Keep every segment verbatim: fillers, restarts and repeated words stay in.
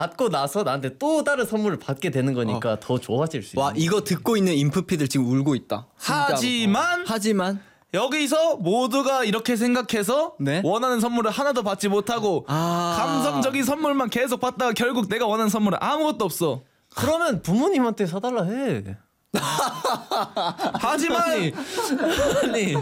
받고 나서 나한테 또 다른 선물을 받게 되는 거니까 어. 더 좋아질 수 있는. 와 이거 듣고 있는 인프피들 지금 울고 있다. 진짜로. 하지만 하지만 여기서 모두가 이렇게 생각해서 네? 원하는 선물을 하나도 받지 못하고 아. 감성적인 선물만 계속 받다가 결국 내가 원하는 선물은 아무것도 없어. 그러면 부모님한테 사달라 해. 하지만 아니, 아니,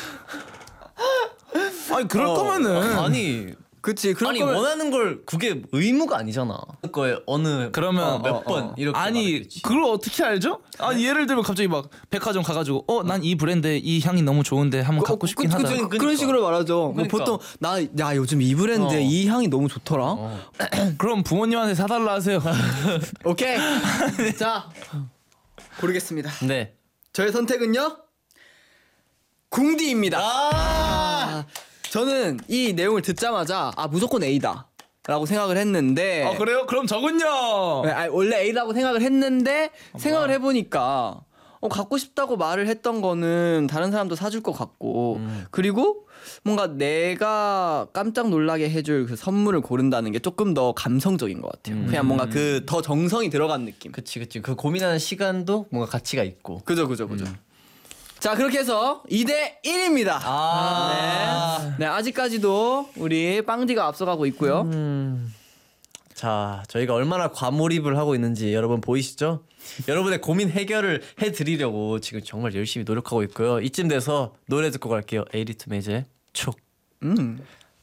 아니 그럴 어, 거면은 아니 그치 그럴 아니 거면 원하는 걸 그게 의무가 아니잖아. 그거에 어느 그러면 어, 몇 번 어, 어. 이렇게 아니 말했겠지. 그걸 어떻게 알죠? 아니 예를 들면 갑자기 막 백화점 가가지고 어 난 이 브랜드 이 향이 너무 좋은데 한번 그, 갖고 싶긴 그, 그, 하다. 그, 그러니까. 그런 식으로 말하죠. 뭐 그러니까. 보통 나 야 요즘 이 브랜드 어. 이 향이 너무 좋더라. 어. 그럼 부모님한테 사달라 하세요. 오케이. 자 고르겠습니다. 네. 저의 선택은요 궁디입니다. 아, 아, 저는 이 내용을 듣자마자 아 무조건 A다 라고 생각을 했는데 아 그래요? 그럼 저군요. 네, 아니, 원래 A라고 생각을 했는데 생각을 해보니까 어, 갖고 싶다고 말을 했던 거는 다른 사람도 사줄 것 같고 음. 그리고 뭔가 내가 깜짝 놀라게 해줄 그 선물을 고른다는 게 조금 더 감성적인 것 같아요. 음. 그냥 뭔가 그 더 정성이 들어간 느낌. 그치 그치. 그 고민하는 시간도 뭔가 가치가 있고. 그죠 그죠 그죠. 자 그렇게 해서 이 대 일입니다. 아. 네. 네 아직까지도 우리 빵디가 앞서가고 있고요. 음. 자, 저희가 얼마나 과몰입을 하고 있는지 여러분 보이시죠? 여러분의 고민 해결을 해드리려고 지금 정말 열심히 노력하고 있고요. 이쯤 돼서 노래 듣고 갈게요. 에이리투 메이저의 촉. 음.